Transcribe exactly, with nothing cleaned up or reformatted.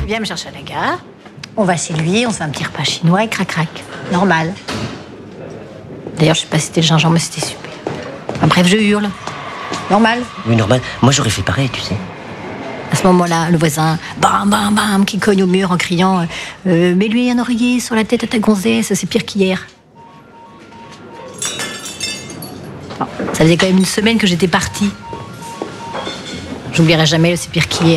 viens me chercher à la gare, on va chez lui, on se fait un petit repas chinois et crac-crac. Normal. D'ailleurs, je sais pas si c'était le gingembre, mais c'était super. Enfin, bref, je hurle. Normal. Oui, normal. Moi, j'aurais fait pareil, tu sais. À ce moment-là, le voisin, bam, bam, bam, qui cogne au mur en criant euh, « Mets-lui un oreiller sur la tête à ta gonzesse, c'est pire qu'hier. » Bon, ça faisait quand même une semaine que j'étais partie. J'oublierai jamais le « c'est pire qu'hier ».